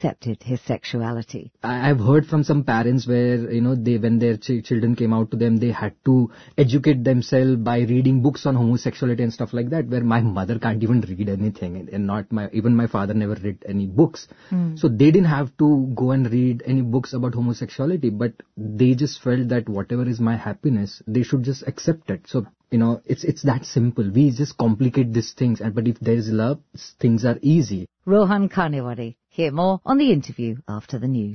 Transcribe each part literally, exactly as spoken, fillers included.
accepted his sexuality. I've heard from some parents where, you know, they when their ch- children came out to them, they had to educate themselves by reading books on homosexuality and stuff like that, where my mother can't even read anything, and, and not my, even my father never read any books. Mm. So they didn't have to go and read any books about homosexuality, but they just felt that whatever is my happiness, they should just accept it. So, you know, it's it's that simple. We just complicate these things, and but if there is love, things are easy. Rohan Karnewari. Hear more on the interview after the news.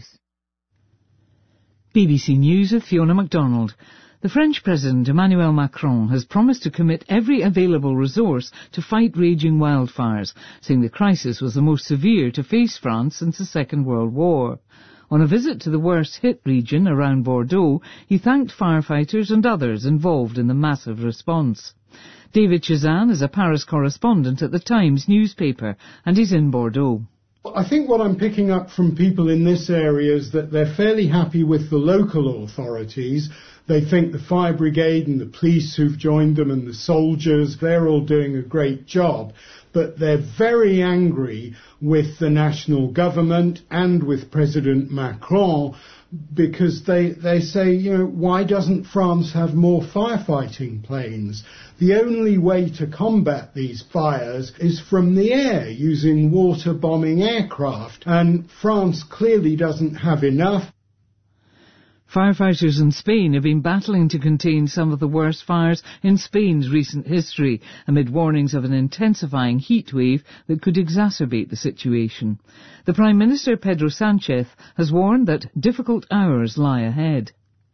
B B C News with Fiona MacDonald. The French President Emmanuel Macron has promised to commit every available resource to fight raging wildfires, saying the crisis was the most severe to face France since the Second World War. On a visit to the worst-hit region around Bordeaux, he thanked firefighters and others involved in the massive response. David Chazan is a Paris correspondent at the Times newspaper, and he's in Bordeaux. I think what I'm picking up from people in this area is that they're fairly happy with the local authorities. They think the fire brigade and the police who've joined them and the soldiers, they're all doing a great job. But they're very angry with the national government and with President Macron because they, they say, you know, why doesn't France have more firefighting planes? The only way to combat these fires is from the air, using water-bombing aircraft, and France clearly doesn't have enough. Firefighters in Spain have been battling to contain some of the worst fires in Spain's recent history, amid warnings of an intensifying heat wave that could exacerbate the situation. The Prime Minister, Pedro Sánchez, has warned that difficult hours lie ahead.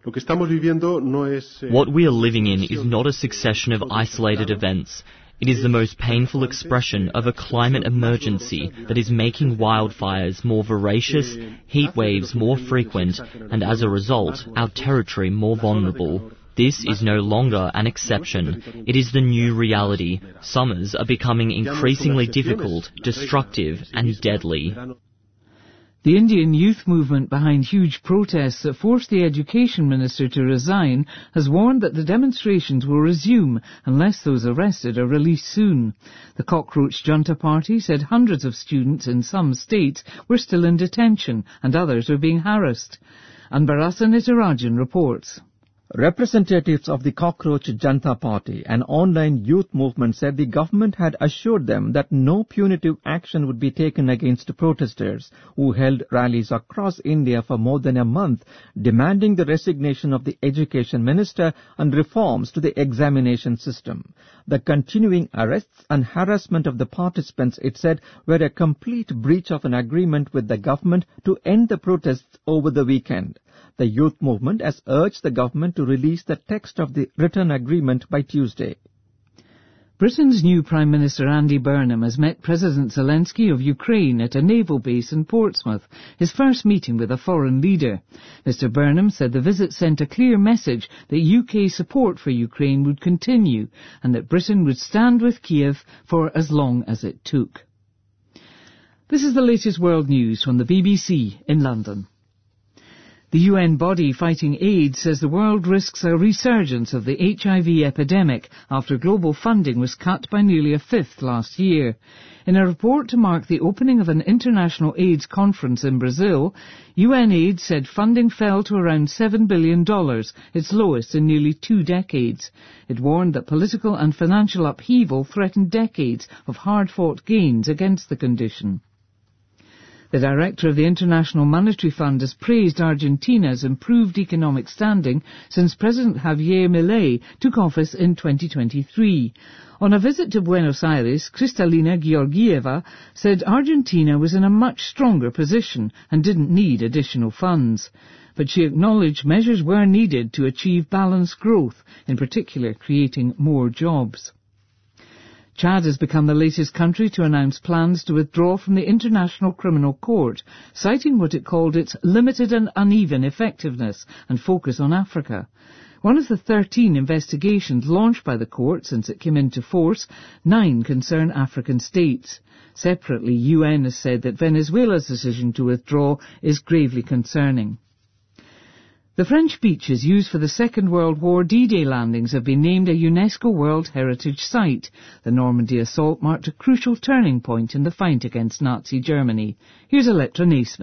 What we are living in is not a succession of isolated events. It is the most painful expression of a climate emergency that is making wildfires more voracious, heat waves more frequent, and as a result, our territory more vulnerable. This is no longer an exception. It is the new reality. Summers are becoming increasingly difficult, destructive, and deadly. The Indian youth movement behind huge protests that forced the Education Minister to resign has warned that the demonstrations will resume unless those arrested are released soon. The Cockroach Junta Party said hundreds of students in some states were still in detention and others were being harassed. Anbarasa Nitarajan reports. Representatives of the Cockroach Junta Party, an online youth movement, said the government had assured them that no punitive action would be taken against protesters who held rallies across India for more than a month, demanding the resignation of the Education Minister and reforms to the examination system. The continuing arrests and harassment of the participants, it said, were a complete breach of an agreement with the government to end the protests over the weekend. The youth movement has urged the government to release the text of the written agreement by Tuesday. Britain's new Prime Minister Andy Burnham has met President Zelensky of Ukraine at a naval base in Portsmouth, his first meeting with a foreign leader. Mister Burnham said the visit sent a clear message that U K support for Ukraine would continue and that Britain would stand with Kiev for as long as it took. This is the latest world news from the B B C in London. The U N body fighting AIDS says the world risks a resurgence of the H I V epidemic after global funding was cut by nearly a fifth last year. In a report to mark the opening of an international AIDS conference in Brazil, U N AIDS said funding fell to around seven billion dollars, its lowest in nearly two decades. It warned that political and financial upheaval threatened decades of hard-fought gains against the condition. The director of the International Monetary Fund has praised Argentina's improved economic standing since President Javier Milei took office in twenty twenty-three. On a visit to Buenos Aires, Kristalina Georgieva said Argentina was in a much stronger position and didn't need additional funds. But she acknowledged measures were needed to achieve balanced growth, in particular creating more jobs. Chad has become the latest country to announce plans to withdraw from the International Criminal Court, citing what it called its limited and uneven effectiveness and focus on Africa. One of the thirteen investigations launched by the court since it came into force, nine concern African states. Separately, U N has said that Venezuela's decision to withdraw is gravely concerning. The French beaches used for the Second World War D-Day landings have been named a UNESCO World Heritage Site. The Normandy assault marked a crucial turning point in the fight against Nazi Germany. Here's Electra Naismith.